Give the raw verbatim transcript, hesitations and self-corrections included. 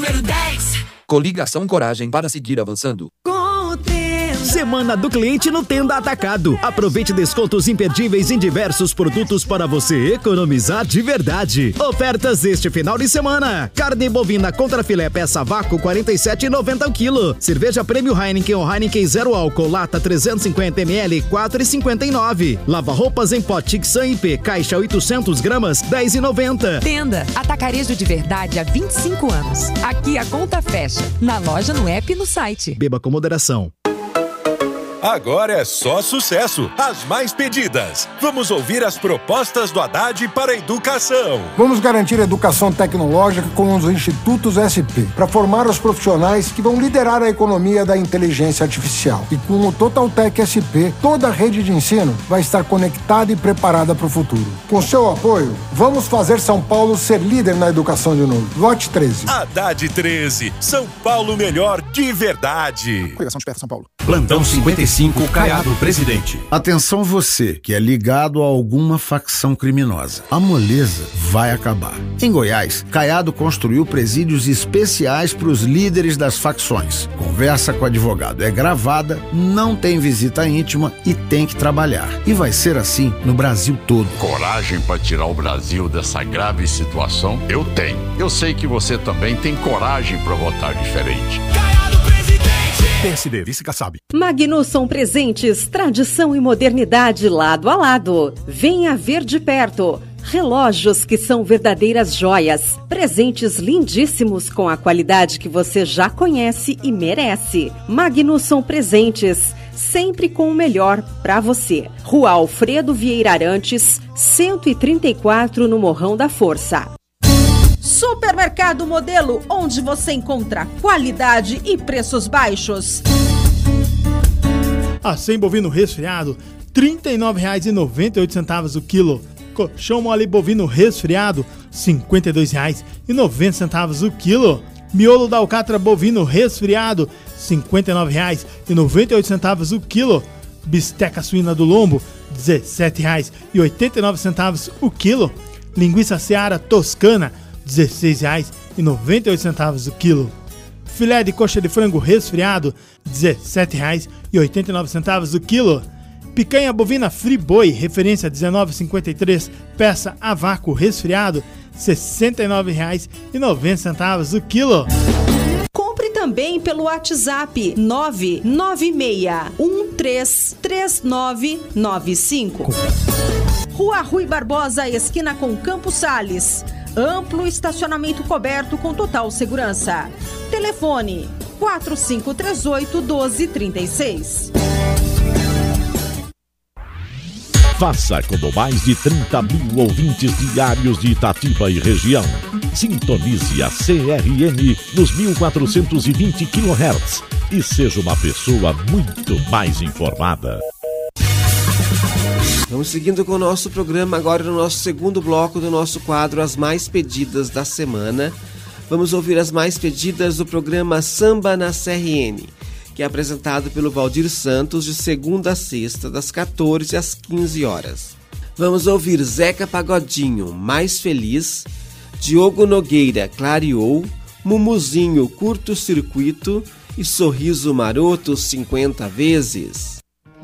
número dez. Coligação Coragem para seguir avançando. Semana do Cliente no Tenda Atacado. Aproveite descontos imperdíveis em diversos produtos para você economizar de verdade. Ofertas este final de semana. Carne bovina contra filé peça vácuo quarenta e sete reais e noventa centavos o quilo. Cerveja Prêmio Heineken ou Heineken Zero Álcool lata trezentos e cinquenta mililitros quatro reais e cinquenta e nove centavos. Lava roupas em pote Tixan I P caixa oitocentos gramas dez reais e noventa centavos. Tenda Atacarejo de Verdade há vinte e cinco anos. Aqui a conta fecha. Na loja, no app e no site. Beba com moderação. Agora é só sucesso, as mais pedidas. Vamos ouvir as propostas do Haddad para a educação. Vamos garantir educação tecnológica com os institutos S P, para formar os profissionais que vão liderar a economia da inteligência artificial. E com o Totaltec S P, toda a rede de ensino vai estar conectada e preparada para o futuro. Com seu apoio, vamos fazer São Paulo ser líder na educação de novo. Vote treze. Haddad treze, São Paulo melhor de verdade. Coligação de Perto São Paulo. Plantão cinquenta e cinco, Caiado Presidente. Atenção você que é ligado a alguma facção criminosa. A moleza vai acabar. Em Goiás, Caiado construiu presídios especiais para os líderes das facções. Conversa com o advogado é gravada, não tem visita íntima e tem que trabalhar. E vai ser assim no Brasil todo. Coragem para tirar o Brasil dessa grave situação? Eu tenho. Eu sei que você também tem coragem para votar diferente. P S D, vice-Kassab. Magnusson Presentes, tradição e modernidade lado a lado. Venha ver de perto. Relógios que são verdadeiras joias. Presentes lindíssimos com a qualidade que você já conhece e merece. Magnusson Presentes, sempre com o melhor para você. Rua Alfredo Vieira Arantes, cento e trinta e quatro, no Morrão da Força. Supermercado Modelo, onde você encontra qualidade e preços baixos. Acém bovino resfriado, trinta e nove reais e noventa e oito centavos o quilo. Colchão mole bovino resfriado, cinquenta e dois reais e noventa centavos o quilo. Miolo da alcatra bovino resfriado, cinquenta e nove reais e noventa e oito centavos o quilo. Bisteca suína do lombo, dezessete reais e oitenta e nove centavos o quilo. Linguiça Seara Toscana, dezesseis reais e noventa e oito centavos o quilo. Filé de coxa de frango resfriado, dezessete reais e oitenta e nove centavos o quilo. Picanha bovina Friboi, referência dezenove reais e cinquenta e três, peça a vácuo resfriado, sessenta e nove reais e noventa centavos o quilo. Compre também pelo WhatsApp nove nove seis um três três nove nove cinco. Rua Rui Barbosa, esquina com Campos Sales. Amplo estacionamento coberto com total segurança. Telefone quatro cinco três oito, um dois três seis. Faça como mais de trinta mil ouvintes diários de Itatiba e região. Sintonize a C R N nos mil quatrocentos e vinte quilohertz e seja uma pessoa muito mais informada. Vamos seguindo com o nosso programa agora no nosso segundo bloco do nosso quadro As Mais Pedidas da Semana. Vamos ouvir as mais pedidas do programa Samba na C R N, que é apresentado pelo Valdir Santos de segunda a sexta, das quatorze às quinze horas. Vamos ouvir Zeca Pagodinho, Mais Feliz, Diogo Nogueira, Clareou, Mumuzinho, Curto Circuito e Sorriso Maroto, cinquenta vezes.